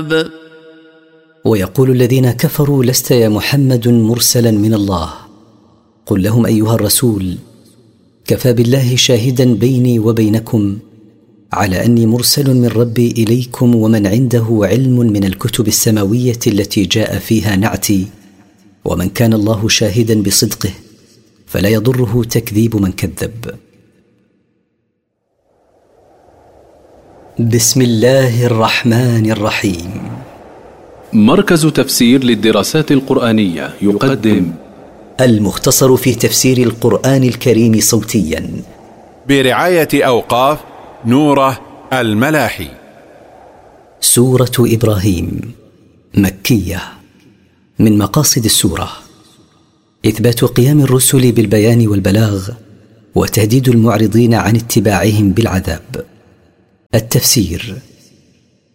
ويقول الذين كفروا: لست يا محمد مرسلا من الله. قل لهم أيها الرسول: كفى بالله شاهدا بيني وبينكم على أني مرسل من ربي إليكم، ومن عنده علم من الكتب السماوية التي جاء فيها نعتي، ومن كان الله شاهدا بصدقه فلا يضره تكذيب من كذب. بسم الله الرحمن الرحيم. مركز تفسير للدراسات القرآنية يقدم المختصر في تفسير القرآن الكريم صوتيا برعاية أوقاف نوره الملاحي. سورة إبراهيم مكية. من مقاصد السورة إثبات قيام الرسل بالبيان والبلاغ، وتهديد المعرضين عن اتباعهم بالعذاب. التفسير: